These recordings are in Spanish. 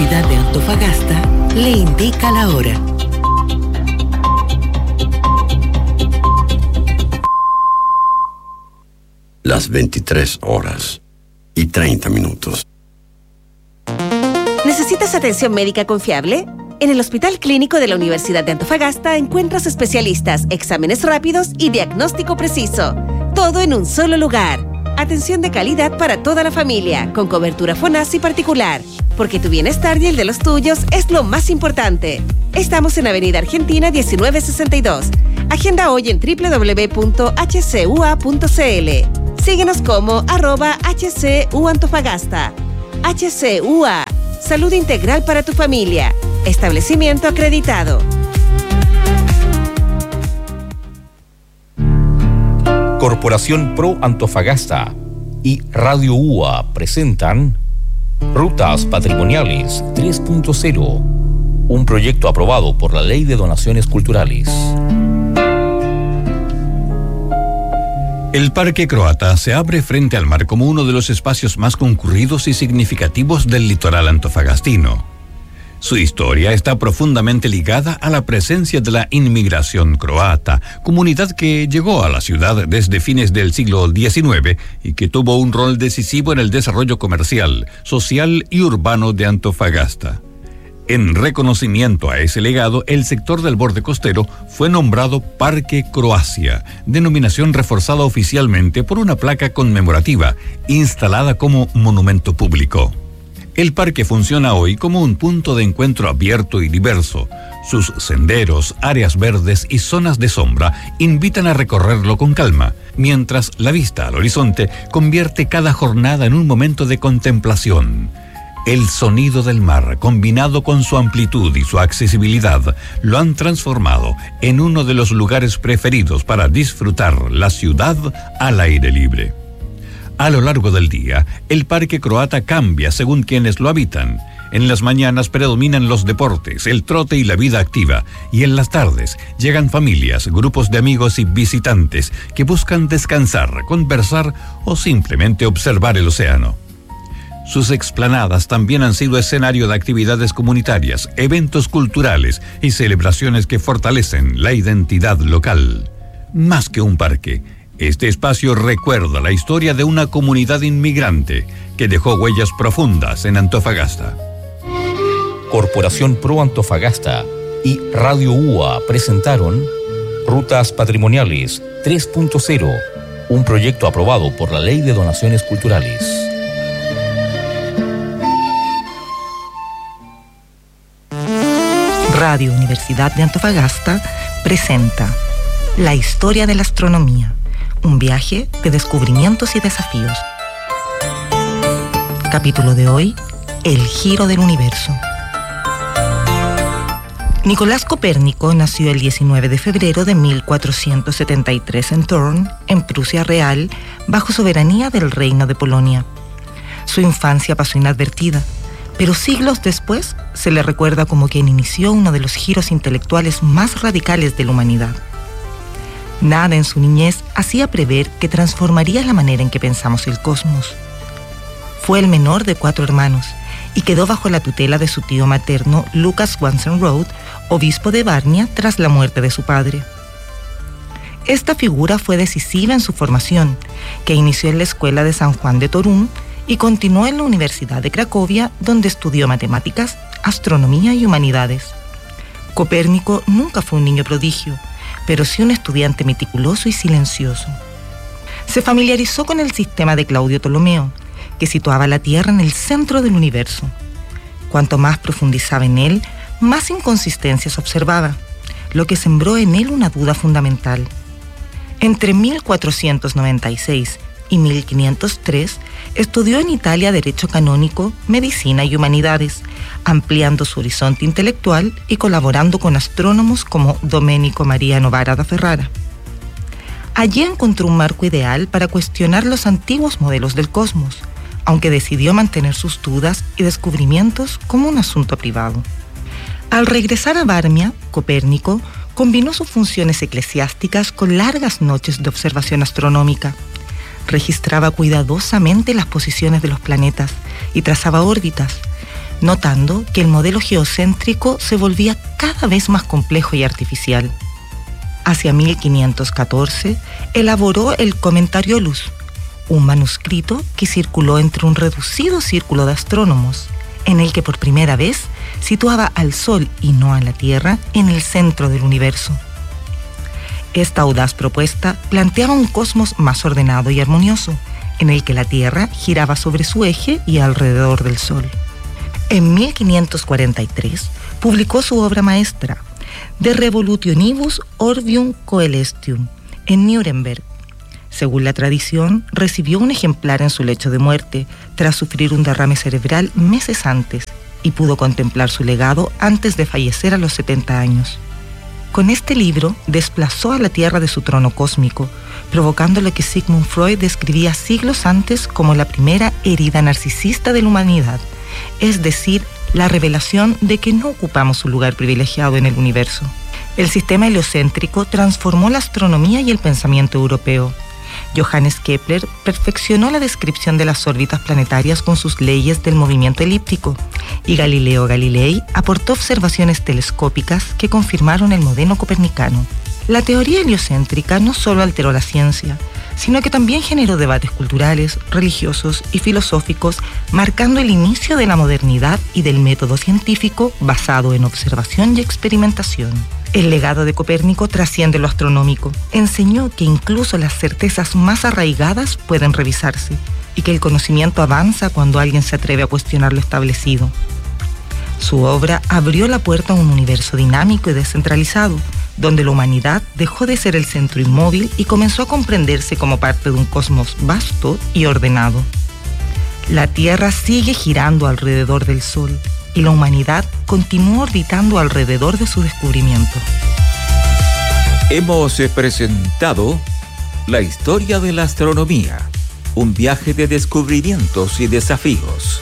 Universidad de Antofagasta le indica la hora. Las 23:30. ¿Necesitas atención médica confiable? En el Hospital Clínico de la Universidad de Antofagasta encuentras especialistas, exámenes rápidos y diagnóstico preciso. Todo en un solo lugar. Atención de calidad para toda la familia, con cobertura FONASI particular. Porque tu bienestar y el de los tuyos es lo más importante. Estamos en Avenida Argentina 1962. Agenda hoy en www.hcua.cl. Síguenos como @HCUAntofagasta. HCUA. Salud integral para tu familia. Establecimiento acreditado. Corporación Pro Antofagasta y Radio UA presentan Rutas Patrimoniales 3.0, un proyecto aprobado por la Ley de Donaciones Culturales. El Parque Croata se abre frente al mar como uno de los espacios más concurridos y significativos del litoral antofagastino. Su historia está profundamente ligada a la presencia de la inmigración croata, comunidad que llegó a la ciudad desde fines del siglo XIX y que tuvo un rol decisivo en el desarrollo comercial, social y urbano de Antofagasta. En reconocimiento a ese legado, el sector del borde costero fue nombrado Parque Croacia, denominación reforzada oficialmente por una placa conmemorativa, instalada como monumento público. El parque funciona hoy como un punto de encuentro abierto y diverso. Sus senderos, áreas verdes y zonas de sombra invitan a recorrerlo con calma, mientras la vista al horizonte convierte cada jornada en un momento de contemplación. El sonido del mar, combinado con su amplitud y su accesibilidad, lo han transformado en uno de los lugares preferidos para disfrutar la ciudad al aire libre. A lo largo del día, el Parque Croata cambia según quienes lo habitan. En las mañanas predominan los deportes, el trote y la vida activa, y en las tardes llegan familias, grupos de amigos y visitantes que buscan descansar, conversar o simplemente observar el océano. Sus explanadas también han sido escenario de actividades comunitarias, eventos culturales y celebraciones que fortalecen la identidad local. Más que un parque, este espacio recuerda la historia de una comunidad inmigrante que dejó huellas profundas en Antofagasta. Corporación Pro Antofagasta y Radio UA presentaron Rutas Patrimoniales 3.0, un proyecto aprobado por la Ley de Donaciones Culturales. Radio Universidad de Antofagasta presenta La historia de la astronomía, un viaje de descubrimientos y desafíos. Capítulo de hoy, el giro del universo. Nicolás Copérnico nació el 19 de febrero de 1473 en Thurn, en Prusia Real, bajo soberanía del Reino de Polonia. Su infancia pasó inadvertida, pero siglos después se le recuerda como quien inició uno de los giros intelectuales más radicales de la humanidad. Nada en su niñez hacía prever que transformaría la manera en que pensamos el cosmos. Fue el menor de 4 hermanos y quedó bajo la tutela de su tío materno Lucas Wanzenrode, obispo de Varnia, tras la muerte de su padre. Esta figura fue decisiva en su formación, que inició en la escuela de San Juan de Torún y continuó en la Universidad de Cracovia, donde estudió matemáticas, astronomía y humanidades. Copérnico nunca fue un niño prodigio, pero sí un estudiante meticuloso y silencioso. Se familiarizó con el sistema de Claudio Ptolomeo, que situaba la Tierra en el centro del universo. Cuanto más profundizaba en él, más inconsistencias observaba, lo que sembró en él una duda fundamental. Entre 1496 y 1503 estudió en Italia Derecho Canónico, Medicina y Humanidades, ampliando su horizonte intelectual y colaborando con astrónomos como Domenico Maria Novara da Ferrara. Allí encontró un marco ideal para cuestionar los antiguos modelos del cosmos, aunque decidió mantener sus dudas y descubrimientos como un asunto privado. Al regresar a Varmia, Copérnico combinó sus funciones eclesiásticas con largas noches de observación astronómica. Registraba cuidadosamente las posiciones de los planetas y trazaba órbitas, notando que el modelo geocéntrico se volvía cada vez más complejo y artificial. Hacia 1514, elaboró el Commentariolus, un manuscrito que circuló entre un reducido círculo de astrónomos, en el que por primera vez situaba al Sol y no a la Tierra en el centro del universo. Esta audaz propuesta planteaba un cosmos más ordenado y armonioso, en el que la Tierra giraba sobre su eje y alrededor del Sol. En 1543 publicó su obra maestra, De Revolutionibus Orbium Coelestium, en Nuremberg. Según la tradición, recibió un ejemplar en su lecho de muerte, tras sufrir un derrame cerebral meses antes, y pudo contemplar su legado antes de fallecer a los 70 años. Con este libro desplazó a la Tierra de su trono cósmico, provocando lo que Sigmund Freud describía siglos antes como la primera herida narcisista de la humanidad, es decir, la revelación de que no ocupamos un lugar privilegiado en el universo. El sistema heliocéntrico transformó la astronomía y el pensamiento europeo. Johannes Kepler perfeccionó la descripción de las órbitas planetarias con sus leyes del movimiento elíptico, y Galileo Galilei aportó observaciones telescópicas que confirmaron el modelo copernicano. La teoría heliocéntrica no solo alteró la ciencia, sino que también generó debates culturales, religiosos y filosóficos, marcando el inicio de la modernidad y del método científico basado en observación y experimentación. El legado de Copérnico trasciende lo astronómico. Enseñó que incluso las certezas más arraigadas pueden revisarse y que el conocimiento avanza cuando alguien se atreve a cuestionar lo establecido. Su obra abrió la puerta a un universo dinámico y descentralizado, donde la humanidad dejó de ser el centro inmóvil y comenzó a comprenderse como parte de un cosmos vasto y ordenado. La Tierra sigue girando alrededor del Sol y la humanidad continúa orbitando alrededor de su descubrimiento. Hemos presentado La historia de la astronomía, un viaje de descubrimientos y desafíos.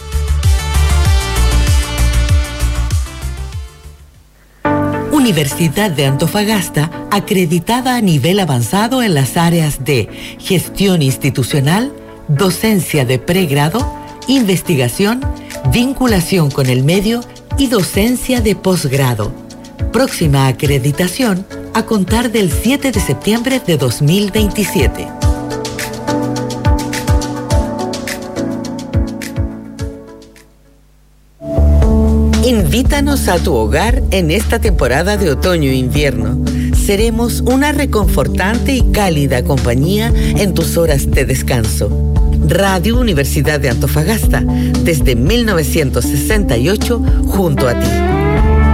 Universidad de Antofagasta, acreditada a nivel avanzado en las áreas de gestión institucional, docencia de pregrado, investigación, vinculación con el medio y docencia de posgrado. Próxima acreditación a contar del 7 de septiembre de 2027. Invítanos a tu hogar en esta temporada de otoño e invierno. Seremos una reconfortante y cálida compañía en tus horas de descanso. Radio Universidad de Antofagasta, desde 1968, junto a ti.